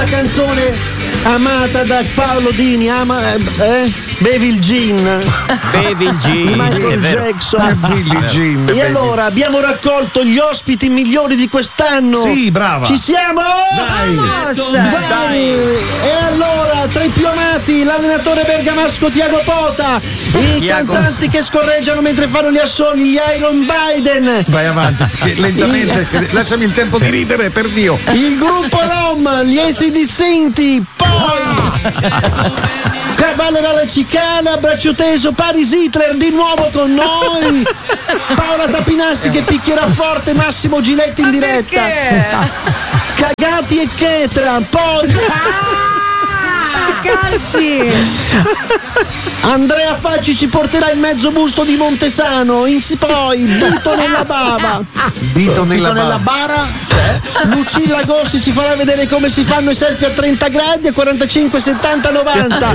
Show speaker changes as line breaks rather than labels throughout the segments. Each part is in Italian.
canzone amata da Paolo Dini, Bevi il gin.
Bevi il gin.
Di Michael Jackson.
Billie Jean.
E allora abbiamo raccolto gli ospiti migliori di quest'anno.
Sì, brava.
Ci siamo? Dai. E allora, tra i più amati, l'allenatore bergamasco Tiago Pota, i cantanti che scorreggiano mentre fanno gli assoli, gli Iron Biden.
Vai avanti, lentamente, lasciami il tempo di ridere, per Dio.
Il gruppo Rom, gli AC/DC, poi cavallerà la cicana, braccio teso, Paris Hitler di nuovo con noi, Paola Tapinassi che picchierà forte Massimo Giletti in diretta. Cagati e Chetra, poi
Calci.
Andrea Facci ci porterà il mezzo busto di Montesano, poi dito nella bava.
Dito nella
bara. Lucilla Gossi ci farà vedere come si fanno i selfie a 30 gradi, a 45, 70, 90.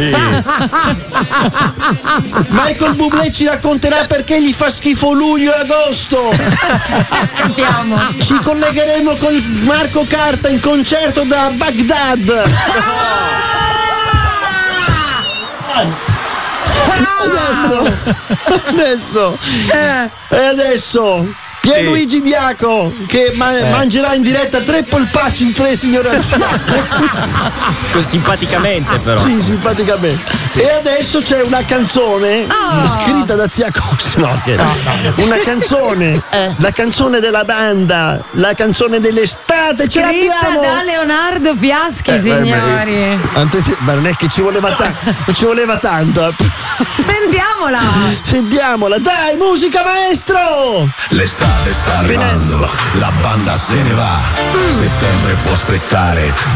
Michael Bublé ci racconterà perché gli fa schifo luglio e agosto.
Cantiamo.
Ci collegheremo con Marco Carta in concerto da Baghdad. Adesso Pierluigi Diaco che mangerà in diretta 3 polpacci in 3, signora.
Simpaticamente però.
Sì, simpaticamente. Sì. E adesso c'è una canzone scritta da Zia Costa. No, scherzo. No. Una canzone, la canzone della banda, la canzone dell'estate. Ce l'abbiamo
da Leonardo Fiaschi, signori.
Ma non è che ci voleva tanto. Sentiamola, dai, musica maestro.
L'estate sta arrivando, la banda se ne va. Settembre può aspettare.